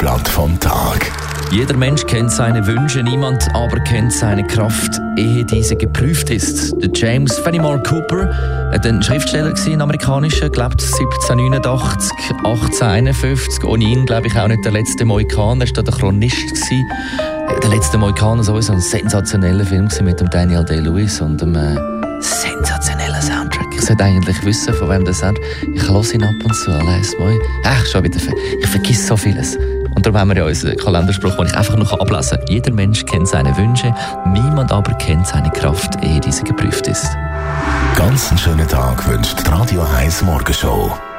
Blatt vom Tag. Jeder Mensch kennt seine Wünsche, niemand aber kennt seine Kraft, ehe diese geprüft ist. Der James Fenimore Cooper, ein Schriftsteller ein amerikanischer, gelebt 1789, 1851. Ohne ihn, glaube ich, auch nicht der letzte Mohikaner. Er war der Chronist. Der letzte Mohikaner sowieso ein sensationeller Film mit dem Daniel Day-Lewis und einem sensationellen Soundtrack. Ich sollte eigentlich wissen, von wem das ist. Ich höre ihn ab und zu, alles mal. Schon wieder. Ich vergesse so vieles. Und darum haben wir ja unseren Kalenderspruch, den ich einfach noch ablesen kann. Jeder Mensch kennt seine Wünsche, niemand aber kennt seine Kraft, ehe diese geprüft ist. Ganz einen schönen Tag wünscht die Radio 1 Morgenshow.